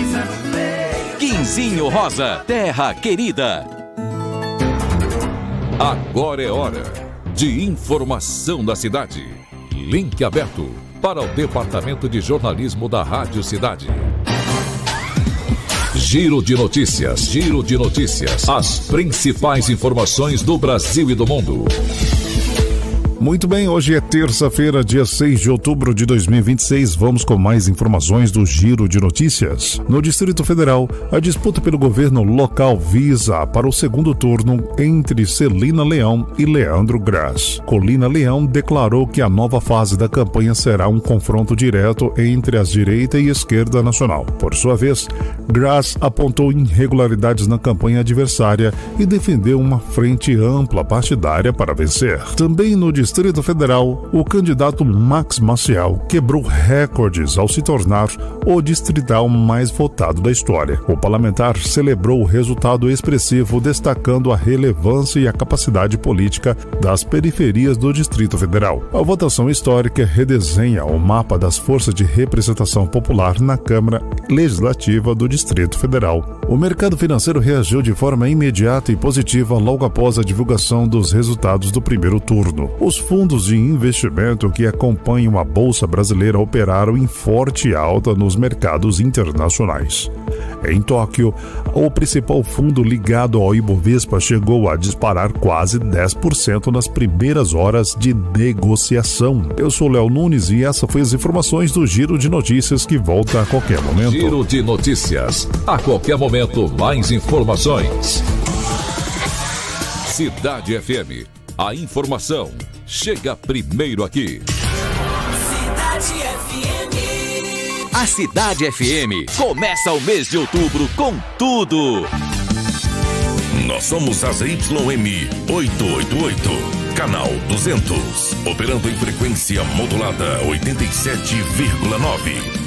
Quinzinho Rosa, terra querida. Agora é hora de informação da cidade. Link aberto para o Departamento de Jornalismo da Rádio Cidade. Giro de notícias, giro de notícias. As principais informações do Brasil e do mundo. Muito bem, hoje é terça-feira, dia 6 de outubro de 2026. Vamos com mais informações do Giro de Notícias. No Distrito Federal, a disputa pelo governo local visa para o segundo turno entre Celina Leão e Leandro Graz. Colina Leão declarou que a nova fase da campanha será um confronto direto entre a direita e a esquerda nacional. Por sua vez, Graz apontou irregularidades na campanha adversária e defendeu uma frente ampla partidária para vencer. Também no Distrito Federal, o candidato Max Maciel quebrou recordes ao se tornar o distrital mais votado da história. O parlamentar celebrou o resultado expressivo, destacando a relevância e a capacidade política das periferias do Distrito Federal. A votação histórica redesenha o mapa das forças de representação popular na Câmara Legislativa do Distrito Federal. O mercado financeiro reagiu de forma imediata e positiva logo após a divulgação dos resultados do primeiro turno. Os fundos de investimento que acompanham a Bolsa Brasileira operaram em forte alta nos mercados internacionais. Em Tóquio, o principal fundo ligado ao Ibovespa chegou a disparar quase 10% nas primeiras horas de negociação. Eu sou Léo Nunes e essa foi as informações do Giro de Notícias, que volta a qualquer momento. Giro de Notícias. A qualquer momento, mais informações. Cidade FM. A informação chega primeiro aqui. Cidade FM. A Cidade FM começa o mês de outubro com tudo. Nós somos a ZYM 888, canal 200, operando em frequência modulada 87,9.